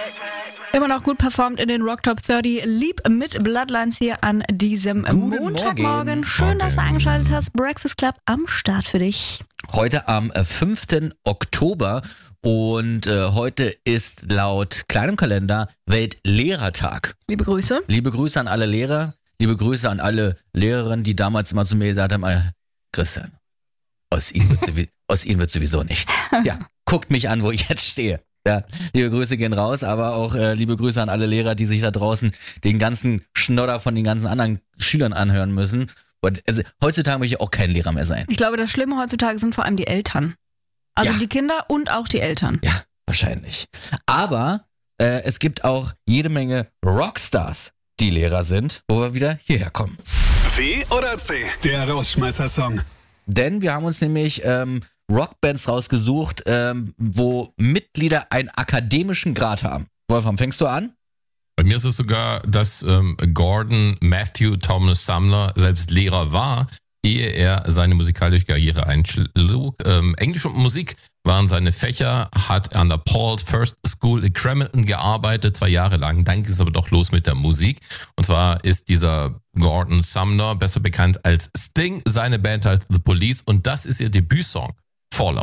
Immer noch gut performt in den Rock Top 30. Lieb mit Bloodlines hier an diesem Montagmorgen. Schön, dass du eingeschaltet hast. Breakfast Club am Start für dich. Heute am 5. Oktober und heute ist laut kleinem Kalender Weltlehrertag. Liebe Grüße. Liebe Grüße an alle Lehrer, liebe Grüße an alle Lehrerinnen, die damals immer zu mir gesagt haben, Christian, aus Ihnen wird sowieso nichts. Ja, guckt mich an, wo ich jetzt stehe. Ja, liebe Grüße gehen raus, aber auch liebe Grüße an alle Lehrer, die sich da draußen den ganzen Schnodder von den ganzen anderen Schülern anhören müssen. Und also, heutzutage möchte ich auch kein Lehrer mehr sein. Ich glaube, das Schlimme heutzutage sind vor allem die Eltern. Also die Kinder und auch die Eltern. Ja, wahrscheinlich. Aber es gibt auch jede Menge Rockstars, die Lehrer sind, wo wir wieder hierher kommen. W oder C, der Rausschmeißer-Song. Denn wir haben uns nämlich Rockbands rausgesucht, wo Mitglieder einen akademischen Grad haben. Wolfram, fängst du an? Bei mir ist es sogar, dass Gordon Matthew Thomas Sumner selbst Lehrer war, ehe er seine musikalische Karriere einschlug. Englisch und Musik waren seine Fächer, hat an der Paul's First School in Crampton gearbeitet, 2 Jahre lang. Dann ging es aber doch los mit der Musik. Und zwar ist dieser Gordon Sumner besser bekannt als Sting, seine Band als The Police. Und das ist ihr Debütsong, Fallout.